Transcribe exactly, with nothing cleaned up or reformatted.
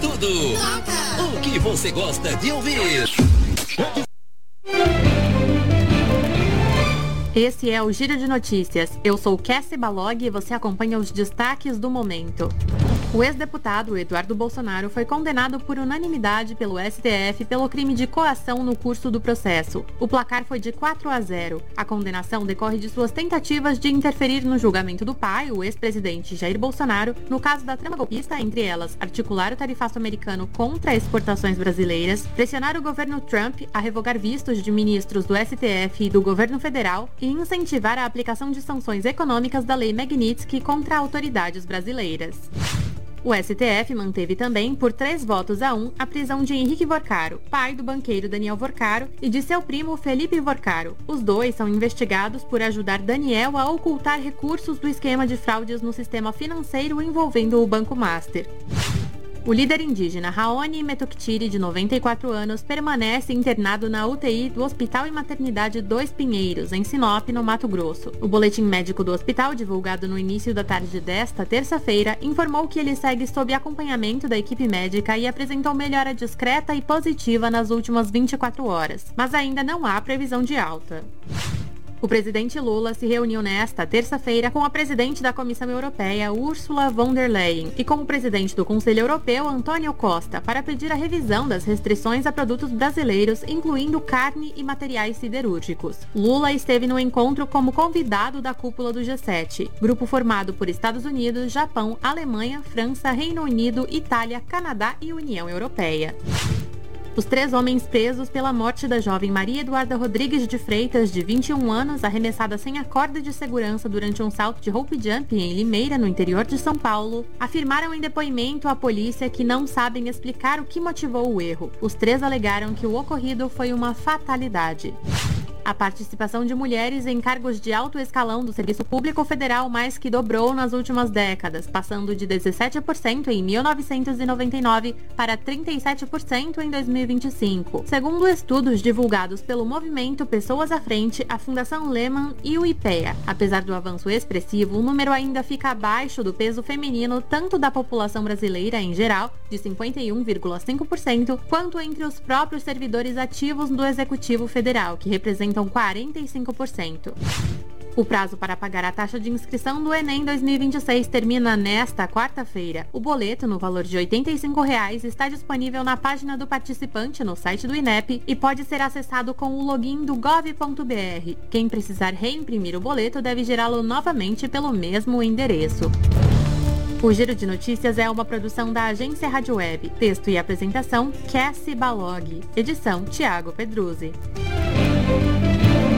tudo. Toca. O que você gosta de ouvir. Esse é o Giro de Notícias. Eu sou Cassie Balog e você acompanha os destaques do momento. O ex-deputado Eduardo Bolsonaro foi condenado por unanimidade pelo S T F pelo crime de coação no curso do processo. O placar foi de quatro a zero. A condenação decorre de suas tentativas de interferir no julgamento do pai, o ex-presidente Jair Bolsonaro, no caso da trama golpista, entre elas articular o tarifaço americano contra exportações brasileiras, pressionar o governo Trump a revogar vistos de ministros do S T F e do governo federal e incentivar a aplicação de sanções econômicas da Lei Magnitsky contra autoridades brasileiras. O S T F manteve também, por três votos a um, a prisão de Henrique Vorcaro, pai do banqueiro Daniel Vorcaro, e de seu primo Felipe Vorcaro. Os dois são investigados por ajudar Daniel a ocultar recursos do esquema de fraudes no sistema financeiro envolvendo o Banco Master. O líder indígena Raoni Metuktiri, de noventa e quatro anos, permanece internado na U T I do Hospital e Maternidade Dois Pinheiros, em Sinop, no Mato Grosso. O boletim médico do hospital, divulgado no início da tarde desta terça-feira, informou que ele segue sob acompanhamento da equipe médica e apresentou melhora discreta e positiva nas últimas vinte e quatro horas, mas ainda não há previsão de alta. O presidente Lula se reuniu nesta terça-feira com a presidente da Comissão Europeia, Ursula von der Leyen, e com o presidente do Conselho Europeu, Antônio Costa, para pedir a revisão das restrições a produtos brasileiros, incluindo carne e materiais siderúrgicos. Lula esteve no encontro como convidado da cúpula do G sete, grupo formado por Estados Unidos, Japão, Alemanha, França, Reino Unido, Itália, Canadá e União Europeia. Os três homens presos pela morte da jovem Maria Eduarda Rodrigues de Freitas, de vinte e um anos, arremessada sem a corda de segurança durante um salto de rope jump em Limeira, no interior de São Paulo, afirmaram em depoimento à polícia que não sabem explicar o que motivou o erro. Os três alegaram que o ocorrido foi uma fatalidade. A participação de mulheres em cargos de alto escalão do Serviço Público Federal mais que dobrou nas últimas décadas, passando de dezessete por cento em mil novecentos e noventa e nove para trinta e sete por cento em dois mil e vinte e cinco. Segundo estudos divulgados pelo movimento Pessoas à Frente, a Fundação Lehman e o IPEA. Apesar do avanço expressivo, o número ainda fica abaixo do peso feminino tanto da população brasileira em geral, de cinquenta e um vírgula cinco por cento, quanto entre os próprios servidores ativos do Executivo Federal, que representam quarenta e cinco por cento. O prazo para pagar a taxa de inscrição do Enem dois mil e vinte e seis termina nesta quarta-feira. O boleto, no valor de oitenta e cinco reais, está disponível na página do participante no site do INEP e pode ser acessado com o login do gov ponto br. Quem precisar reimprimir o boleto deve gerá-lo novamente pelo mesmo endereço. O Giro de Notícias é uma produção da Agência Rádio Web. Texto e apresentação, Cassie Balog. Edição, Thiago Pedruzzi.